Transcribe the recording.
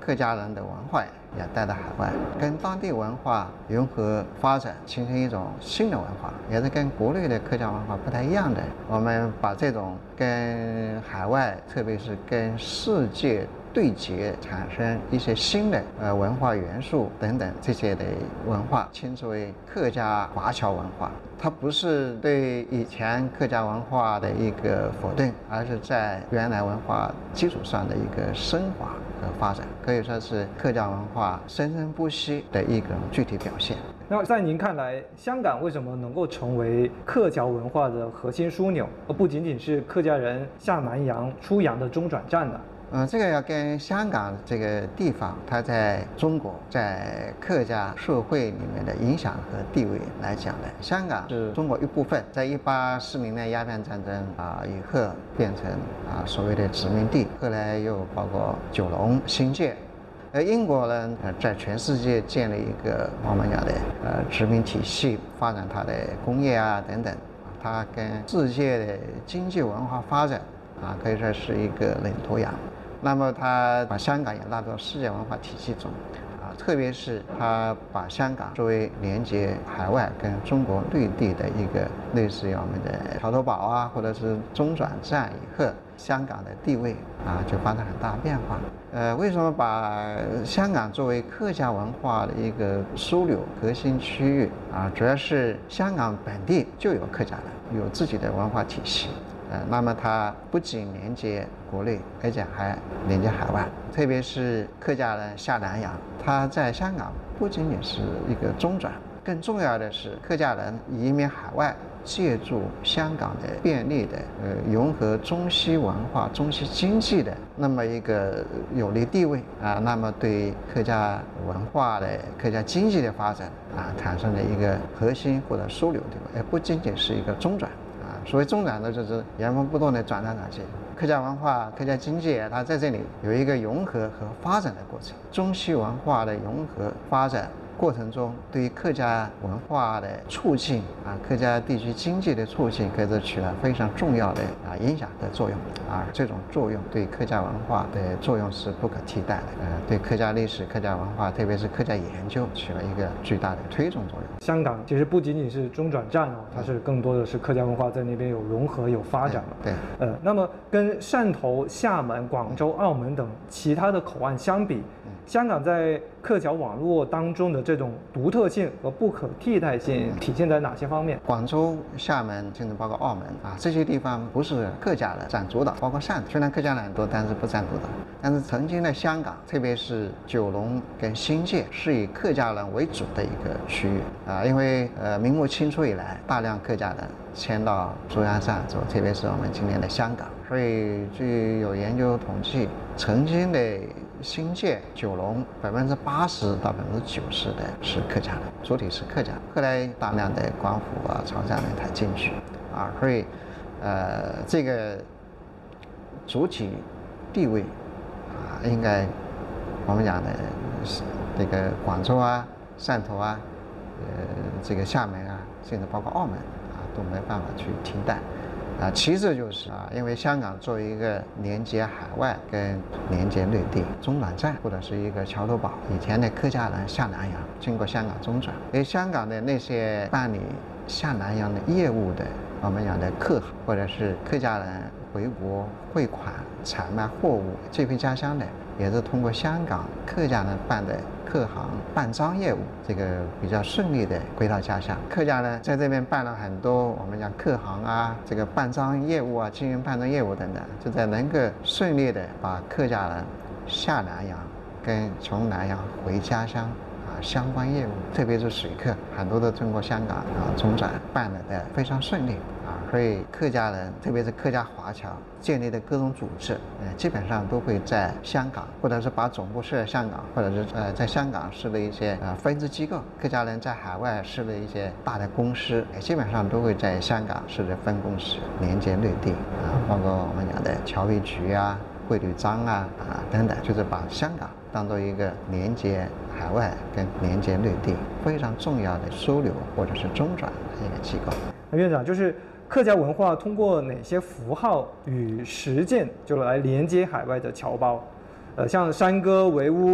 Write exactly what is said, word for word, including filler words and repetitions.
客家人的文化也带到海外，跟当地文化融合发展，形成一种新的文化，也是跟国内的客家文化不太一样的。我们把这种跟海外，特别是跟世界对接，产生一些新的呃文化元素等等这些的文化，称之为客家华侨文化。它不是对以前客家文化的一个否定，而是在原来文化基础上的一个升华和发展，可以说是客家文化生生不息的一种具体表现。 那在您看来，香港为什么能够成为客家文化的核心枢纽，而不仅仅是客家人下南洋出洋的中转站呢？ 嗯，这个要跟香港这个地方，它在中国在客家社会里面的影响和地位来讲的。香港是中国一部分，在一八四零年鸦片战争啊以后变成啊所谓的殖民地，后来又包括九龙、新界。而英国呢，呃，在全世界建立一个我们讲的呃殖民体系，发展它的工业啊等等，它跟世界的经济文化发展啊可以说是一个领头羊。那么他把香港也纳到世界文化体系中，啊，特别是他把香港作为连接海外跟中国内地的一个类似于我们的桥头堡啊，或者是中转站以后，香港的地位啊就发生很大变化。呃，为什么把香港作为客家文化的一个枢纽核心区域啊？主要是香港本地就有客家人，有自己的文化体系。呃，那么它不仅连接国内，而且还连接海外，特别是客家人下南洋，它在香港不仅仅是一个中转，更重要的是客家人移民海外，借助香港的便利的呃融合中西文化、中西经济的那么一个有利地位啊，那么对客家文化的、客家经济的发展啊，产生了一个核心或者枢纽地位，而不仅仅是一个中转。所谓中转呢，就是原封不动的转来转去。客家文化、客家经济，它在这里有一个融合和发展的过程。中西文化的融合发展过程中，对于客家文化的促进啊，客家地区经济的促进，可以说起了非常重要的啊影响的作用啊。这种作用对客家文化的作用是不可替代的。呃，对客家历史、客家文化，特别是客家研究，起了一个巨大的推动作用。 香港其实不仅仅是中转站哦，它是更多的是客家文化在那边有融合、有发展了。 对， 对呃，那么跟汕头、厦门、广州、澳门等其他的口岸相比，香港在客家网络当中的这种独特性和不可替代性体现在哪些方面？ 广州、厦门，甚至包括澳门啊，这些地方不是客家人占主导，包括汕头，虽然客家人很多，但是不占主导。但是曾经的香港，特别是九龙跟新界，是以客家人为主的一个区域啊，因为呃明末清初以来，大量客家人迁到珠江三角洲，特别是我们今年的香港，所以据有研究统计，曾经的新界、九龙百分之八十到百分之九十的是客家人，主体是客家。后来大量的广府啊、潮汕人才进去啊，所以呃这个主体地位啊，应该我们讲的这个广州啊、汕头啊、呃这个厦门啊，甚至包括澳门啊，都没办法去替代。啊，其次就是啊，因为香港作为一个连接海外跟连接内地中转站或者是一个桥头堡，以前的客家人下南洋经过香港中转，而香港的那些办理下南洋的业务的，我们讲的客行或者是客家人回国汇款、采卖货物这批家乡的，也是通过香港客家人办的客行办章业务，这个比较顺利的回到家乡。客家人在这边办了很多我们讲客行啊，这个办章业务啊，经营办章业务等等，就在能够顺利的把客家人下南洋跟从南洋回家乡啊相关业务，特别是水客，很多都通过香港啊中转办了的非常顺利。所以客家人，特别是客家华侨建立的各种组织，呃，基本上都会在香港，或者是把总部设在香港，或者是呃在香港设的一些呃分支机构。客家人在海外设的一些大的公司，也基本上都会在香港设的分公司，连接内地啊，包括我们讲的侨委局啊、汇率章啊啊等等，就是把香港当做一个连接海外跟连接内地非常重要的枢纽或者是中转的一个机构。 那院长就是。客家文化通过哪些符号与实践就来连接海外的侨胞？呃，像山歌、围屋。